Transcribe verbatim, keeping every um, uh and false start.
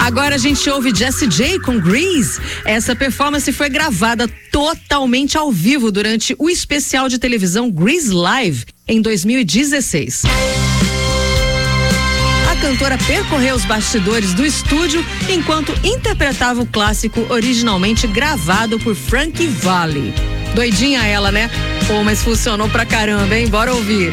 Agora a gente ouve Jessie J com Grease. Essa performance foi gravada totalmente ao vivo durante o especial de televisão Grease Live em dois mil e dezesseis. A cantora percorreu os bastidores do estúdio enquanto interpretava o clássico originalmente gravado por Frankie Valli. Doidinha ela, né? Pô, mas funcionou pra caramba, hein? Bora ouvir.